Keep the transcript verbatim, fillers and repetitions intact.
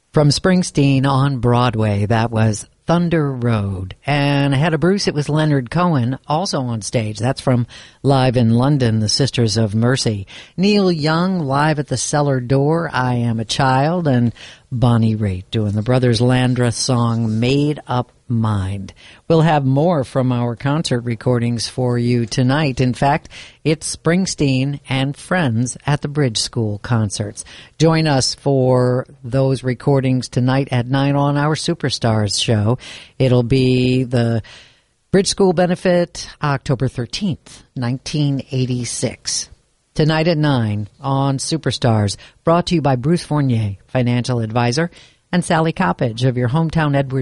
From Springsteen on Broadway, that was Thunder Road. And ahead of Bruce, it was Leonard Cohen, also on stage. That's from Live in London, the Sisters of Mercy. Neil Young, live at the Cellar Door, I Am a Child, and Bonnie Raitt doing the Brothers Landreth song, Made Up Mind. We'll have more from our concert recordings for you tonight. In fact, it's Springsteen and friends at the Bridge School concerts. Join us for those recordings tonight at nine on our Superstars show. It'll be the Bridge School benefit, October thirteenth, nineteen eighty-six. Tonight at nine on Superstars, brought to you by Bruce Fournier, financial advisor, and Sally Coppage of your hometown Edward